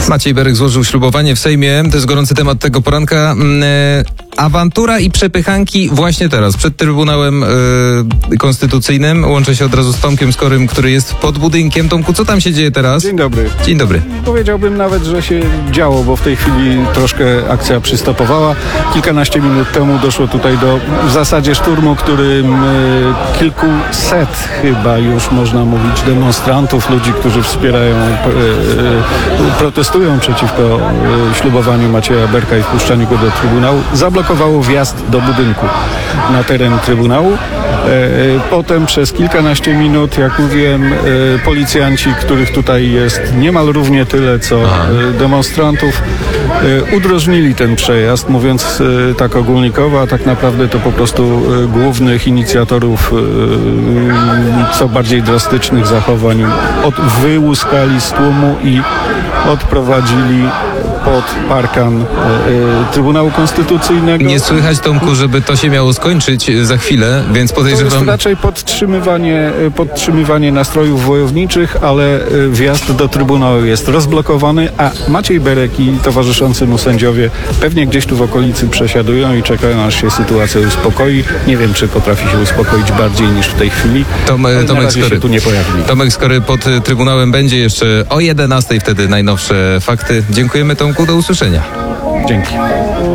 Maciej Berek złożył ślubowanie w Sejmie. To jest gorący temat tego poranka. Awantura i przepychanki właśnie teraz, przed Trybunałem Konstytucyjnym. Łączę się od razu z Tomkiem Skorym, który jest pod budynkiem. Tomku, co tam się dzieje teraz? Dzień dobry. Dzień dobry. Powiedziałbym nawet, że się działo, bo w tej chwili troszkę akcja przystopowała. Kilkanaście minut temu doszło tutaj do w zasadzie szturmu, którym kilkuset chyba już można mówić demonstrantów, ludzi, którzy wspierają, protestują przeciwko ślubowaniu Macieja Berka i wpuszczaniu go do Trybunału, zablokowało wjazd do budynku na teren Trybunału. Potem przez kilkanaście minut, jak mówiłem, policjanci, których tutaj jest niemal równie tyle, co demonstrantów, udrożnili ten przejazd, mówiąc tak ogólnikowo, a tak naprawdę to po prostu głównych inicjatorów co bardziej drastycznych zachowań wyłuskali z tłumu i odprowadzili pod parkan Trybunału Konstytucyjnego. Nie słychać, Tomku, żeby to się miało skończyć za chwilę, więc podejrzewam... To jest raczej podtrzymywanie nastrojów wojowniczych, ale wjazd do Trybunału jest rozblokowany, a Maciej Berek i towarzyszący mu sędziowie pewnie gdzieś tu w okolicy przesiadują i czekają, aż się sytuacja uspokoi. Nie wiem, czy potrafi się uspokoić bardziej niż w tej chwili. Tomek Skory się tu nie pojawi. Tomek Skory pod Trybunałem będzie jeszcze o 11:00, wtedy najnowsze fakty. Dziękujemy, Tomku, do usłyszenia. Dzięki.